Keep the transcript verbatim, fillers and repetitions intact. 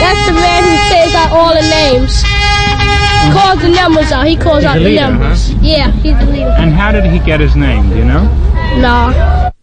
That's the man who says out all the names. He calls the numbers out. He calls He's out the leader, the numbers. huh? Yeah, he's the leader. And how did he get his name, do you know? Nah.